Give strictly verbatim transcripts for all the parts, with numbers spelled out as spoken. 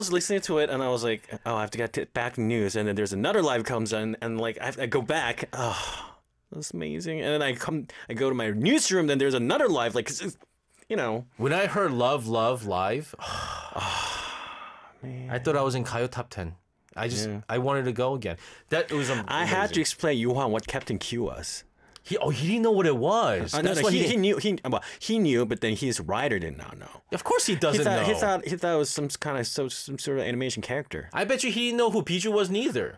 was listening to it and I was like, oh, I have to get to back to news. And then there's another live comes in and like I, have, I go back. Oh, that's amazing. And then I come, I go to my newsroom. Then there's another live, like, you know. When I heard Love, Love live, Man. I thought I was in Kayo Top ten. I just, Yeah. I wanted to go again. That was amazing. I had to explain Yuhan what Captain Q was. He, oh, he didn't know what it was. Uh, no, That's no, why he, he, he knew. He well, he knew, but then his writer did not know. Of course he doesn't He thought, know. he thought he thought it was some kind of so, some sort of animation character. I bet you he didn't know who Pichu was neither.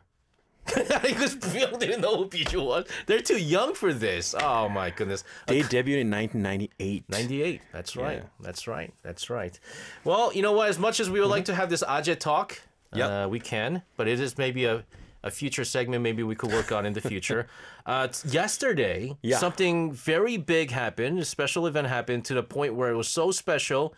Because Bill didn't know who Pichu was. They're too young for this. Oh my goodness. They debuted in nineteen ninety-eight. ninety-eight. That's right. Yeah. That's right. That's right. Well, you know what? As much as we would like to have this Ajit talk, Yep. uh, we can. But it is maybe a, a future segment maybe we could work on in the future. uh, t- yesterday, Yeah. something very big happened. A special event happened to the point where it was so special,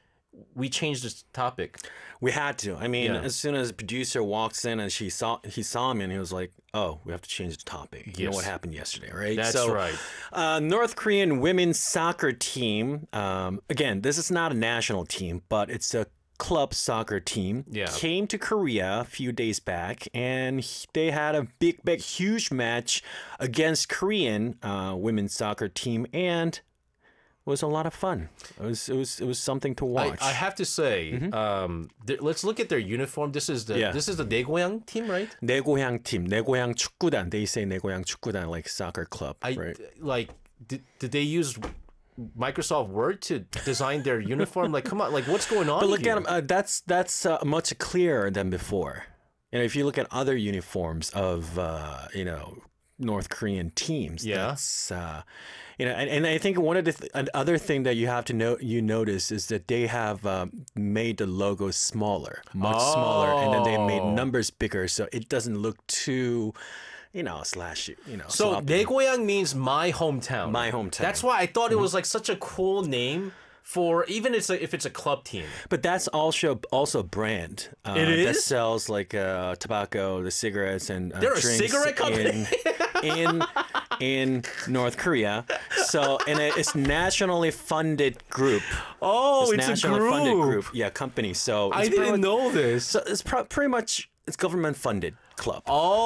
we changed the topic. We had to. I mean, Yeah. as soon as the producer walks in and she saw he saw me and he was like, "Oh, we have to change the topic." You know Yes. what happened yesterday, right? That's so, right. Uh, North Korean women's soccer team. Um, again, this is not a national team, but it's a club soccer team. Yeah. Came to Korea a few days back, and he- they had a big, big, huge match against Korean uh, women's soccer team, and it was a lot of fun. It was, it was, it was something to I, watch. I have to say, um, th- let's look at their uniform. This is the Yeah. this is the Daegoyang team, right? 내고향 team, 내고향 축구단. They say 내고향 축구단, like soccer club, I right? like. Did, did they use Microsoft Word to design their uniform? Like, come on, like what's going on? But look here? at them. Uh, that's that's uh, much clearer than before. You know, if you look at other uniforms of uh, you know North Korean teams, Yeah. that's uh, you know, and, and I think one of the th- another thing that you have to know you notice is that they have um, made the logo smaller, much smaller, and then they made Oh. numbers bigger, so it doesn't look too, you know, slashy. You know, So sloppy. Daegoyang means my hometown. My hometown. That's why I thought it was like such a cool name for even it's a, if it's a club team. But that's also also a brand. Uh, It that is? sells like uh, tobacco, the cigarettes, and uh, They're a drinks cigarette company? in, in in North Korea. So and it- it's nationally funded group. Oh, it's, nationally a group. funded group. Yeah, company. So I it's pretty didn't much- know this. So it's pro- pretty much it's government funded club.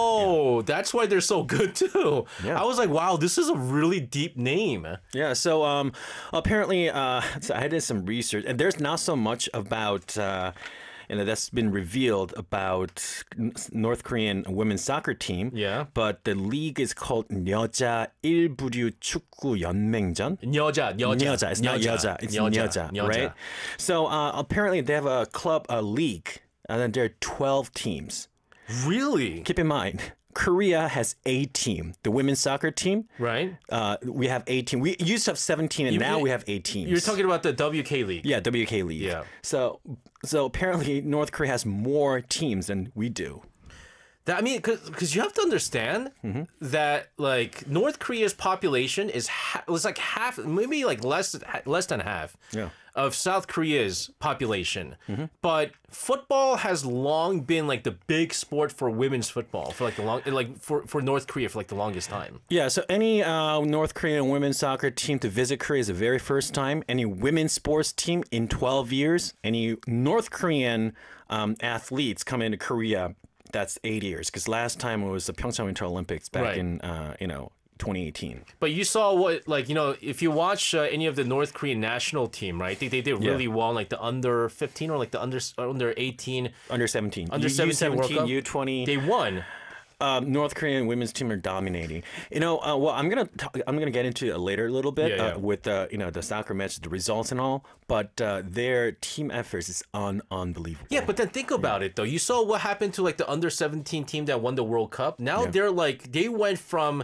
Oh, that's why they're so good too. Yeah. I was like, wow, this is a really deep name. Yeah, so um, apparently, uh, so I did some research, and there's not so much about, uh, you know, that's been revealed about N- North Korean women's soccer team. Yeah. But the league is called 여자 일 부류 축구 연맹전. 여자, 여자, 여자. It's not 여자. It's 여자, right? So uh, apparently they have a club, a league, and then there are twelve teams. Really? Keep in mind, Korea has a team. The women's soccer team, Right? uh, we have eighteen. We used to have seventeen, and You- now we have eight teams. You're talking about the W K League. yeah, W K League. Yeah. So, so apparently North Korea has more teams than we do. That, I mean, because you have to understand Mm-hmm. that like North Korea's population is ha- was like half, maybe like less less than half Yeah. of South Korea's population. Mm-hmm. But football has long been like the big sport for women's football for like the long like for for North Korea for like the longest time. Yeah. So any uh, North Korean women's soccer team to visit Korea is the very first time. Any women's sports team in twelve years. Any North Korean um, athletes come into Korea. That's eight years. Because last time it was the Pyeongchang Winter Olympics back Right. in uh, you know twenty eighteen. But you saw what, like, you know, if you watch uh, any of the North Korean national team, right? They, they did really Yeah. well, like the under fifteen or like the under under eighteen, Under seventeen. under U- seventeen World Cup. U twenty. They won. Um, North Korean women's team are dominating. You know, uh, well, I'm gonna talk, I'm gonna get into it later a little bit Yeah, yeah. Uh, with uh, you know the soccer match, the results and all. But uh, their team efforts is un- unbelievable. Yeah, but then think about it though. You saw what happened to like the under seventeen team that won the World Cup. Now Yeah. they're like they went from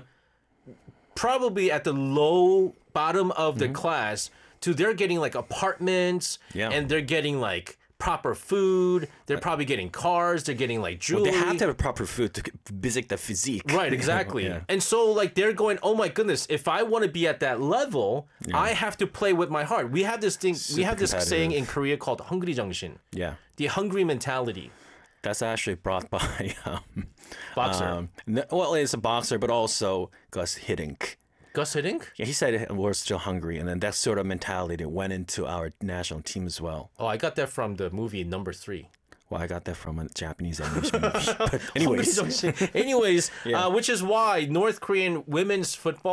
probably at the low bottom of the class to they're getting like apartments Yeah. and they're getting like proper food. They're probably getting cars. They're getting like Well, jewelry. they have to have proper food to visit the physique. Right, exactly. Yeah. And so like they're going, oh my goodness, if I want to be at that level, I have to play with my heart. We have this thing, we Super have this saying competitive. in Korea called hungry 정신, Yeah. the hungry mentality. That's actually brought by um, Boxer. um, n- well, it's a boxer, but also Gus Hiddink. Gus Hiddink? Yeah, he said we're still hungry, and then that sort of mentality went into our national team as well. Oh, I got that from the movie Number Three. Well, I got that from a Japanese animation movie. But anyways, anyways, Yeah. uh, which is why North Korean women's football